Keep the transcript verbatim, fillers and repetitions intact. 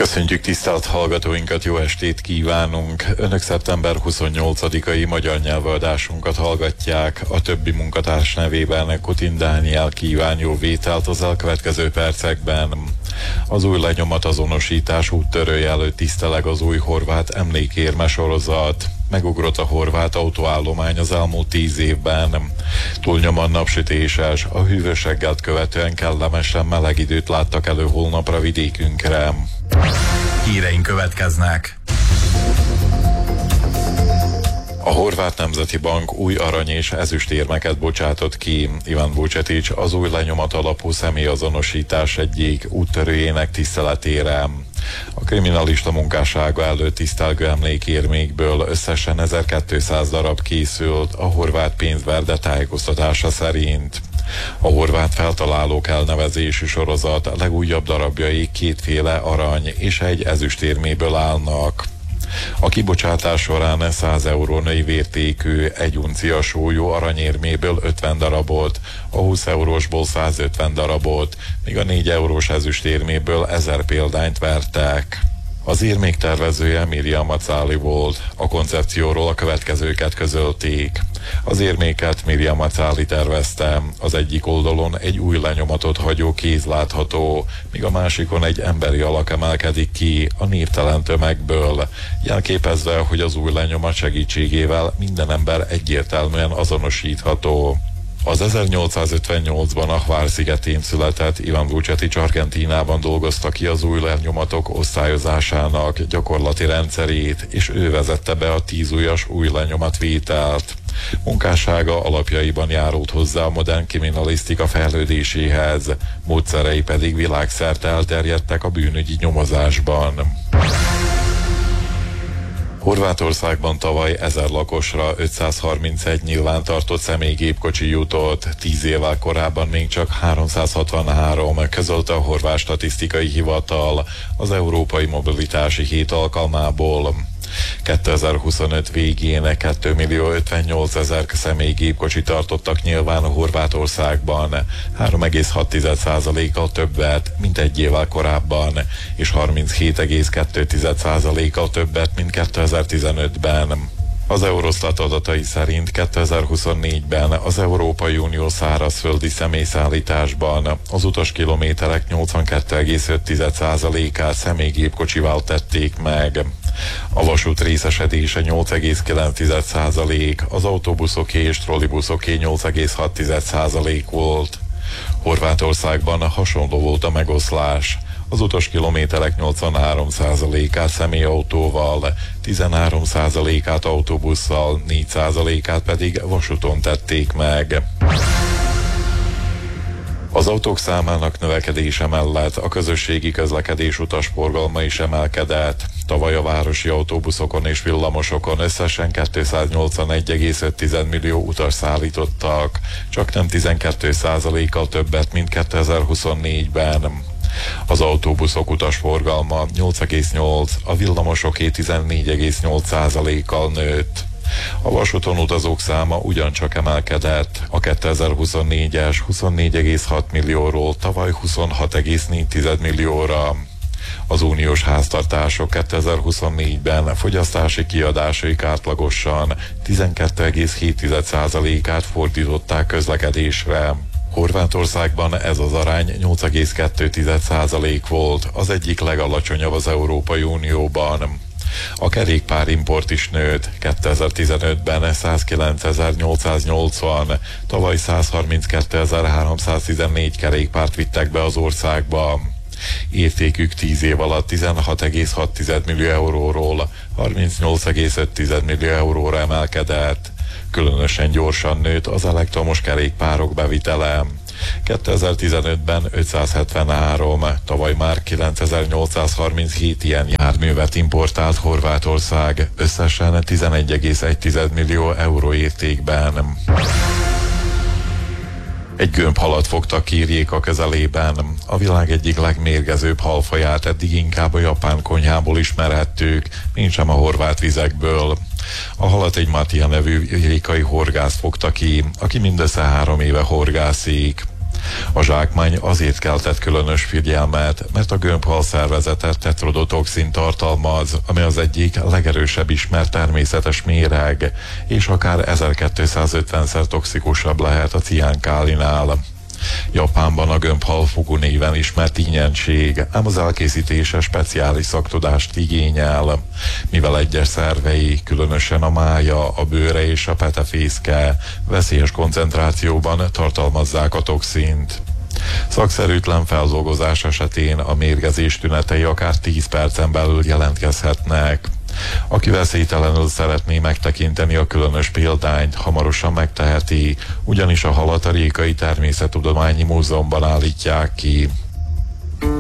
Köszöntjük tisztelt hallgatóinkat, jó estét kívánunk! Önök szeptember huszonnyolcadikai magyar nyelvadásunkat hallgatják. A többi munkatárs nevében Kutin Dániel kíván jó vételt az elkövetkező percekben. Az új lenyomatazonosítás úttörője előtt tiszteleg az új horvát emlékérme sorozat. Megugrott a horvát autóállomány az elmúlt tíz évben. Túlnyomóan napsütéses, a hűvös reggelt követően kellemesen meleg időt láttak elő holnapra vidékünkre. Híreink következnek. A Horvát Nemzeti Bank új arany- és ezüstérmeket bocsátott ki. Iván Vučetić az új lenyomat alapú személyazonosítás egyik úttörőjének tiszteletére. A kriminalista munkássága előtt tisztelgő emlékérmékből összesen ezerkétszáz darab készült a horvát pénzverde tájékoztatása szerint. A horvát feltalálók elnevezési sorozat legújabb darabjai kétféle arany és egy ezüstérméből állnak. A kibocsátás során száz euró nővértékű, egy uncia súlyú aranyérméből ötven darabot, a húsz eurósból százötven darabot, míg a négy eurós ezüstérméből ezer példányt vertek. Az érmék tervezője Mirjam Acáli volt. A koncepcióról a következőket közölték. Az érméket Mirjam Acáli tervezte. Az egyik oldalon egy új lenyomatot hagyó kéz látható, míg a másikon egy emberi alak emelkedik ki a névtelen tömegből, jelképezve, hogy az új lenyomat segítségével minden ember egyértelműen azonosítható. Az ezernyolcszázötvennyolcban a Hvar szigetén született Iván Vučetić Argentínában dolgozta ki az új lenyomatok osztályozásának gyakorlati rendszerét, és ő vezette be a tízujjas új lenyomatvételt. Munkássága alapjaiban járult hozzá a modern kriminalisztika fejlődéséhez, módszerei pedig világszerte elterjedtek a bűnügyi nyomozásban. Horvátországban tavaly ezer lakosra ötszázharmincegy nyilvántartott személygépkocsi jutott, tíz évvel korábban még csak háromszázhatvanhárom, közölte a Horvát Statisztikai Hivatal az Európai Mobilitási Hét alkalmából. kétezer-huszonöt végén kétmillió ötvennyolcezer személygépkocsi tartottak nyilván a Horvátországban, három egész hat százalékkal többet, mint egy évvel korábban, és harminchét egész kettő százalékkal többet, mint kétezer-tizenötben. Az Eurostat adatai szerint kétezer-huszonnégyben az Európai Unió szárazföldi személyszállításban az utaskilométerek nyolcvankettő egész öt százalékát személygépkocsival tették meg. A vasút részesedése nyolc egész kilenc százalék, az autóbuszoké és trollibuszoké nyolc egész hat százalék volt. Horvátországban hasonló volt a megoszlás. Az utaskilométerek nyolcvanhárom százalékát személyautóval, tizenhárom százalékát autóbusszal, négy százalékát pedig vasúton tették meg. Az autók számának növekedése mellett a közösségi közlekedés utasforgalma is emelkedett. Tavaly a városi autóbuszokon és villamosokon összesen kétszáznyolcvanegy egész öt millió utas szállítottak, csak nem tizenkét százalékkal többet, mint kétezer-huszonnégyben. Az autóbuszok utasforgalma nyolc egész nyolc, a villamosoké tizennégy egész nyolc százalékkal nőtt. A vasúton utazók száma ugyancsak emelkedett, a kétezer-huszonnégyes huszonnégy egész hat millióról tavaly huszonhat egész négy millióra. Az uniós háztartások kétezer-huszonnégyben fogyasztási kiadásaik átlagosan tizenkét egész hét százalékát fordították közlekedésre. Horvátországban ez az arány nyolc egész kettő százalék volt, az egyik legalacsonyabb az Európai Unióban. A kerékpárimport is nőtt, kétezer-tizenötben százkilencezer-nyolcszáznyolcvan, tavaly százharminckétezer-háromszáztizennégy kerékpárt vittek be az országba. Értékük tíz év alatt tizenhat egész hat millió euróról harmincnyolc egész öt millió euróra emelkedett. Különösen gyorsan nőtt az elektromos kerékpárok bevitele. kétezer-tizenötben ötszázhetvenhárom, tavaly már kilencezer-nyolcszázharminchét ilyen járművet importált Horvátország, összesen tizenegy egész egy millió euró értékben. Egy gömbhalat fogtak Kirjéka közelében. A világ egyik legmérgezőbb halfaját eddig inkább a japán konyhából ismerhettük, mint sem a horvát vizekből. A halat egy Mattia nevű rikai horgász fogta ki, aki mindössze három éve horgászik. A zsákmány azért keltett különös figyelmet, mert a gömbhal szervezete tetrodotoxin tartalmaz, ami az egyik legerősebb ismert természetes méreg, és akár ezerkétszázötvenszer toxikusabb lehet a ciánkálinál. Japánban a gömbhal fugu néven ismert ingyenség, ám az elkészítése speciális szaktudást igényel, mivel egyes szervei, különösen a mája, a bőre és a petefészke veszélyes koncentrációban tartalmazzák a toxint. Szakszerűtlen feldolgozás esetén a mérgezés tünetei akár tíz percen belül jelentkezhetnek. Aki veszélytelenül szeretné megtekinteni a különös példányt, hamarosan megteheti, ugyanis a halat a Rékai Természettudományi Múzeumban állítják ki.